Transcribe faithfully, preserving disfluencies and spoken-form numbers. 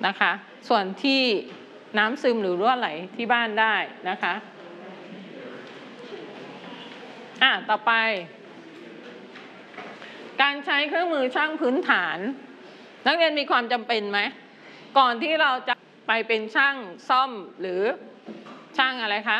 นะคะส่วนที่น้ำซึมหรือรั่วไหลที่บ้านได้นะคะอ่ะต่อไปการใช้เครื่องมือช่างพื้นฐานนักเรียนมีความจำเป็นไหมก่อนที่เราจะไปเป็นช่างซ่อมหรือช่างอะไรคะ